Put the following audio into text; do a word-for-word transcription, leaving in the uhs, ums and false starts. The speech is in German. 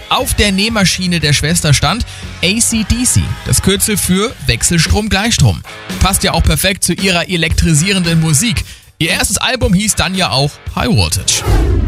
Auf der Nähmaschine der Schwester stand A C D C, das Kürzel für Wechselstrom-Gleichstrom. Passt ja auch perfekt zu ihrer elektrisierenden Musik. Ihr erstes Album hieß dann ja auch High Voltage.